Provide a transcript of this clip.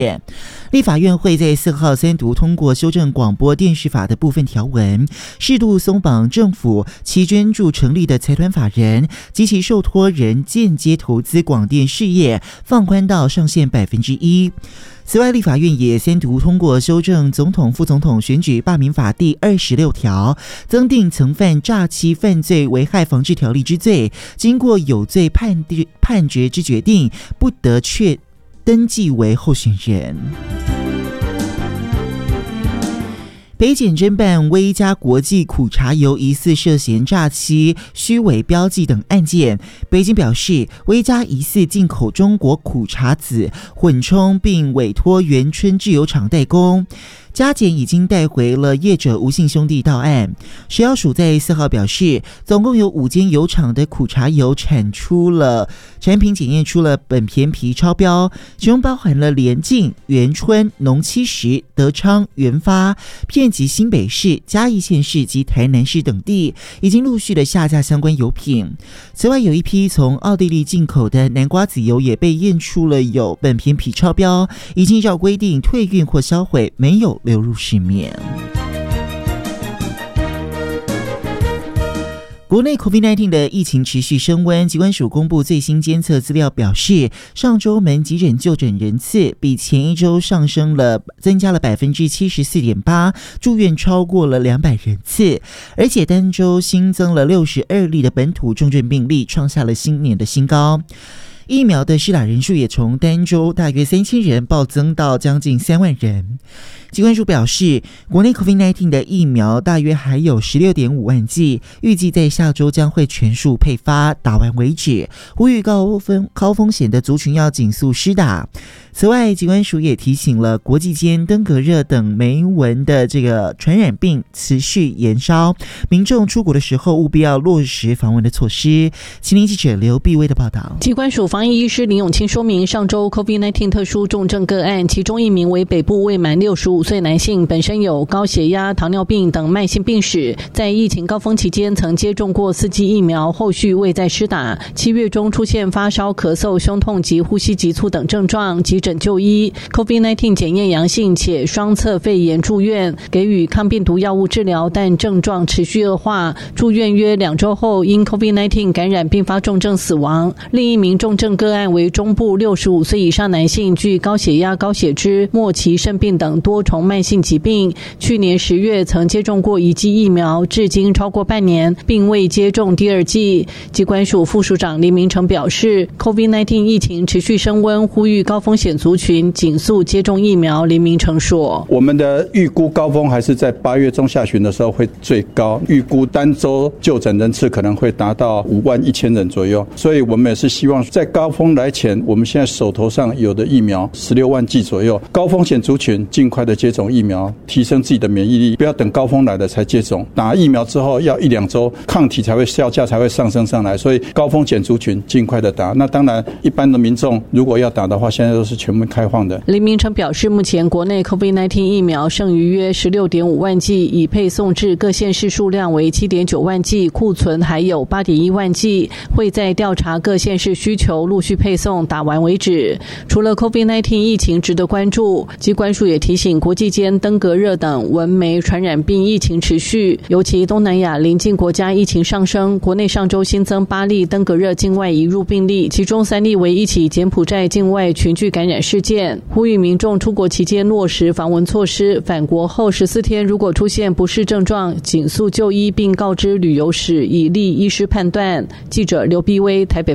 立法院会在4号3读通过修正广播电视法的部分条文，适度松绑政府其捐助成立的财团法人及其受托人间接投资广电事业，放宽到上限 1%。此外，立法院也3读通过修正总统、副总统选举罢免法第26条，增订曾犯诈欺犯罪危害防治条例之罪，经过有罪判决之决定，不得确登记为候选人。北检侦办威嘉国际苦茶油疑似涉嫌诈欺、虚伪标记等案件，北检表示，威嘉疑似进口中国苦茶籽混充，并委托元春制油厂代工。嘉检已经带回了业者吴姓兄弟到案。食药署在4号表示，总共有5间油厂的苦茶油产品检验出了苯醃醚超标，其中包含了联晋、元春、农70、德昌、元发，遍及新北市、嘉义县市及台南市等地，已经陆续的下架相关油品。此外，有一批从奥地利进口的南瓜籽油也被验出了有苯醃醚超标，已经照规定退运或销毁，没有流入市面。国内 COVID-19 的疫情持续升温，疾管署公布最新监测资料表示，上周门急诊就诊人次比前一周增加了 74.8%， 住院超过了200人次，而且单周新增了62例的本土重症病例，创下了新年的新高。疫苗的施打人数也从单周大约3000人暴增到将近3万人。疾管署表示，国内 COVID-19 的疫苗大约还有 16.5 万剂，预计在下周将会全数配发，打完为止，呼吁高风险的族群要紧速施打。此外，疾管署也提醒了国际间登革热等媒蚊的这个传染病持续延烧，民众出国的时候务必要落实防蚊的措施。青年记者刘碧薇的报道。 疾管署防疫医师林永清说明，上周 COVID-19 特殊重症个案，其中1名为北部未满65岁男性，本身有高血压、糖尿病等慢性病史，在疫情高峰期间曾接种过4剂疫苗，后续未再施打。7月中出现发烧、咳嗽、胸痛及呼吸急促等症状，急诊就医 ，COVID-19 检验阳性且双侧肺炎住院，给予抗病毒药物治疗，但症状持续恶化，住院约2周后因 COVID-19 感染并发重症死亡。另1名重症个案为中部65岁以上男性，具高血压、高血脂、末期肾病等多重慢性疾病，去年10月曾接种过1剂疫苗，至今超过半年，并未接种第2剂。疾管署副署长林明成表示， COVID-19 疫情持续升温，呼吁高风险族群紧速接种疫苗。林明成说， 我们的预估高峰还是在8月中下旬的时候会最高，预估单周就诊人次可能会达到51000人左右，所以我们也是希望在高峰来前，我们现在手头上有的疫苗16万剂左右，高风险族群尽快的接种疫苗，提升自己的免疫力，不要等高峰来了才接种。打疫苗之后要1-2周，抗体才会效价才会上升上来，所以高风险族群尽快的打。那当然，一般的民众如果要打的话，现在都是全部开放的。 林明成表示，目前国内 COVID-19 疫苗剩余约 16.5 万剂，已配送至各县市数量为 7.9 万剂，库存还有 8.1 万剂，会在调查各县市需求陆续配送，打完为止。除了 COVID-19 疫情值得关注，疾管署也提醒，国际间登革热等蚊媒传染病疫情持续，尤其东南亚邻近国家疫情上升，国内上周新增8例登革热境外移入病例，其中3例为一起柬埔寨境外群聚感染事件，呼吁民众出国期间落实防蚊措施，返国后14天如果出现不适症状，紧速就医并告知旅游史，以利医师判断。记者刘碧薇台北